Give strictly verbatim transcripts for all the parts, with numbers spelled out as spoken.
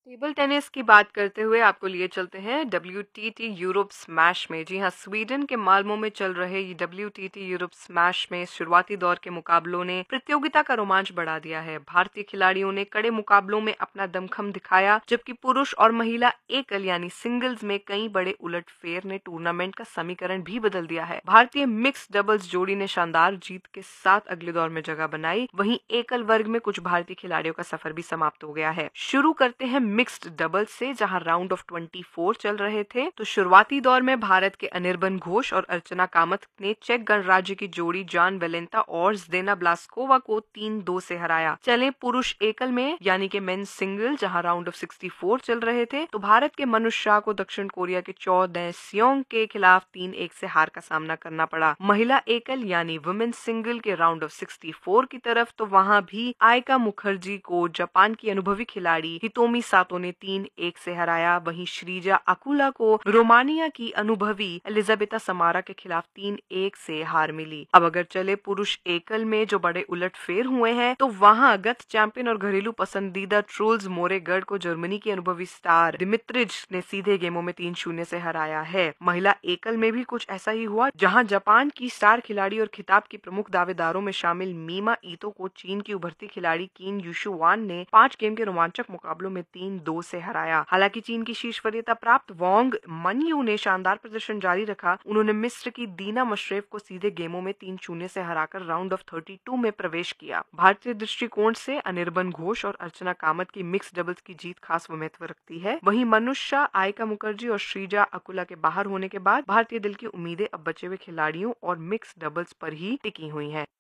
Table tennis की बात करते हुए आपको लिए चलते हैं डब्ल्यूटीटी यूरोप स्मैश में। जी हाँ, स्वीडन के माल्मो में चल रहे ये डब्ल्यूटीटी यूरोप स्मैश में शुरुआती दौर के मुकाबलों ने प्रतियोगिता का रोमांच बढ़ा दिया है। भारतीय खिलाड़ियों ने कड़े मुकाबलों में अपना दमखम दिखाया, जबकि पुरुष और महिला एकल यानी सिंगल्स में कई बड़े उलटफेर ने टूर्नामेंट का समीकरण भी बदल दिया है। भारतीय मिक्स डबल्स जोड़ी ने शानदार जीत के साथ अगले दौर में जगह बनाई। वहीं एकल वर्ग में कुछ भारतीय खिलाड़ियों का सफर भी समाप्त हो गया है। शुरू करते हैं मिक्स्ड डबल्स से, जहां राउंड ऑफ चौबीस चल रहे थे। तो शुरुआती दौर में भारत के अनिर्बन घोष और अर्चना कामत ने चेक गणराज्य की जोड़ी जान वेलेंता और ज़्देना ब्लास्कोवा को तीन दो से हराया। चले पुरुष एकल में यानी कि मेंस सिंगल, जहां राउंड ऑफ चौंसठ चल रहे थे, तो भारत के मनुष शाह को दक्षिण कोरिया के चौ दे सियोंग के खिलाफ तीन एक से हार का सामना करना पड़ा। महिला एकल यानी वुमेन सिंगल के राउंड ऑफ चौंसठ की तरफ, तो वहां भी आयका मुखर्जी को जापान की अनुभवी खिलाड़ी हितोमी सातो ने तीन एक से हराया। वहीं श्रीजा अकुला को रोमानिया की अनुभवी एलिजाबेथा समारा के खिलाफ तीन एक से हार मिली। अब अगर चले पुरुष एकल में जो बड़े उलटफेर हुए हैं, तो वहां गत चैंपियन और घरेलू पसंदीदा ट्रूल्स मोरेगढ़ को जर्मनी की अनुभवी स्टार दिमित्रिज ने सीधे गेमों में तीन शून्य से हराया है। महिला एकल में भी कुछ ऐसा ही हुआ, जहां जापान की स्टार खिलाड़ी और खिताब की प्रमुख दावेदारों में शामिल मीमा ईतो को चीन की उभरती खिलाड़ी किन युशुवान ने पांच गेम के रोमांचक मुकाबलों में तीन दो से हराया। हालांकि चीन की शीर्ष वरीयता प्राप्त वोंग मनयू ने शानदार प्रदर्शन जारी रखा। उन्होंने मिस्र की दीना मशरेफ को सीधे गेमों में तीन शून्य से हराकर राउंड ऑफ बत्तीस में प्रवेश किया। भारतीय दृष्टिकोण से अनिर्बन घोष और अर्चना कामत की मिक्स डबल्स की जीत खास महत्व रखती है। वहीं मनुष शाह, आयका मुखर्जी और श्रीजा अकुला के बाहर होने के बाद भारतीय दल की उम्मीदें अब बचे हुए खिलाड़ियों और मिक्स डबल्स पर ही टिकी हुई हैं।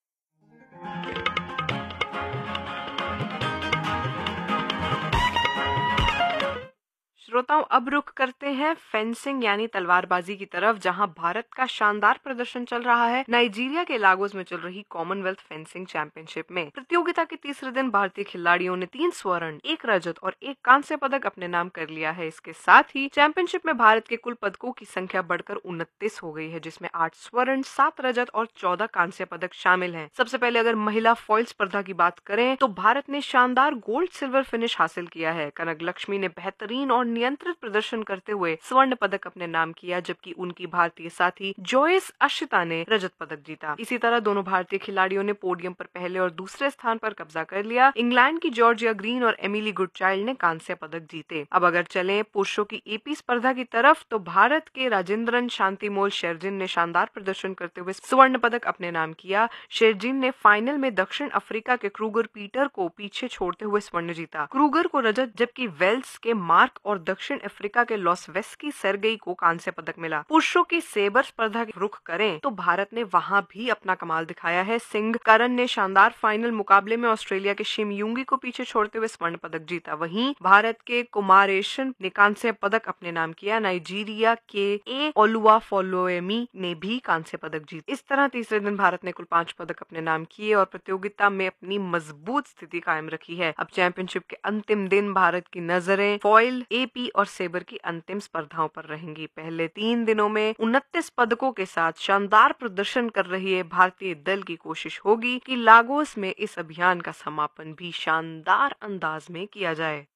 श्रोताओं, अब रुख करते हैं फेंसिंग यानी तलवारबाजी की तरफ, जहां भारत का शानदार प्रदर्शन चल रहा है। नाइजीरिया के लागोस में चल रही कॉमनवेल्थ फेंसिंग चैंपियनशिप में प्रतियोगिता के तीसरे दिन भारतीय खिलाड़ियों ने तीन स्वर्ण, एक रजत और एक कांस्य पदक अपने नाम कर लिया है। इसके साथ ही चैंपियनशिप में भारत के कुल पदकों की संख्या बढ़कर उनतीस हो गई है, जिसमें आठ स्वर्ण, सात रजत और चौदह कांस्य पदक शामिल हैं। सबसे पहले अगर महिला फॉइल स्पर्धा की बात करें, तो भारत ने शानदार गोल्ड सिल्वर फिनिश हासिल किया है। कनक लक्ष्मी ने बेहतरीन और नियंत्रित प्रदर्शन करते हुए स्वर्ण पदक अपने नाम किया, जबकि उनकी भारतीय साथी जॉयस अशिता ने रजत पदक जीता। इसी तरह दोनों भारतीय खिलाड़ियों ने पोडियम पर पहले और दूसरे स्थान पर कब्जा कर लिया। इंग्लैंड की जॉर्जिया ग्रीन और एमिली गुडचाइल्ड ने कांस्य पदक जीते। अब अगर चलें पुरुषों की एपी स्पर्धा की तरफ, तो भारत के राजेंद्रन शांतिमोल शेरजिन ने शानदार प्रदर्शन करते हुए स्वर्ण पदक अपने नाम किया। शेरजिन ने फाइनल में दक्षिण अफ्रीका के क्रूगर पीटर को पीछे छोड़ते हुए स्वर्ण जीता। क्रूगर को रजत, जबकि वेल्स के मार्क और दक्षिण अफ्रीका के लॉसवेस्की सेर्गेई को कांस्य पदक मिला। पुरुषों की सेबर स्पर्धा की रुख करें, तो भारत ने वहां भी अपना कमाल दिखाया है। सिंह करन ने शानदार फाइनल मुकाबले में ऑस्ट्रेलिया के शिम यूंगी को पीछे छोड़ते हुए स्वर्ण पदक जीता। वहीं भारत के कुमारेशन ने कांस्य पदक अपने नाम किया। नाइजीरिया के ए ओलुआ फोलोएमी ने भी कांस्य पदक जीता। इस तरह तीसरे दिन भारत ने कुल पांच पदक अपने नाम किए और प्रतियोगिता में अपनी मजबूत स्थिति कायम रखी है। अब चैंपियनशिप के अंतिम दिन भारत की नजरें फॉइल, एपी और सेबर की अंतिम स्पर्धाओं पर रहेंगी। पहले तीन दिनों में उनतीस पदकों के साथ शानदार प्रदर्शन कर रही है भारतीय दल की कोशिश होगी कि लागोस में इस अभियान का समापन भी शानदार अंदाज में किया जाए।